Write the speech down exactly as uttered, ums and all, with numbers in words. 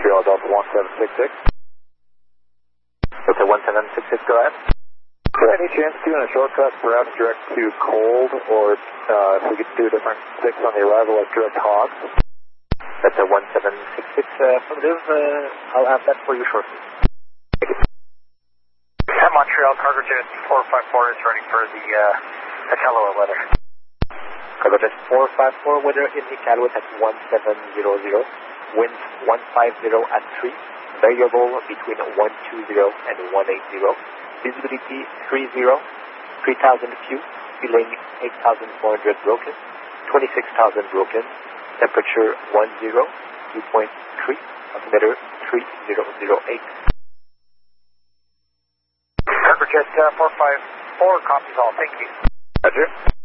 Montreal Delta one seven six six. Delta one seven six six, go ahead. Any chance doing a shortcut, perhaps direct to cold, or uh, if we could do a different six on the arrival, like direct hogs? That's a one seven six six uh, affirmative. Uh, I'll have that for you shortly. At Montreal, cargo jet four five four is running for the uh, Iqaluit weather. Cargo jet four five four weather in Iqaluit at one seven zero zero. Winds one five zero at three. Variable between one two zero and one eight zero. Visibility three zero, three thousand feet, feeling eight thousand four hundred broken, twenty-six thousand broken, temperature one zero, two point three, altimeter three zero zero eight. Cargo jet uh, four five four copies all, thank you. Roger.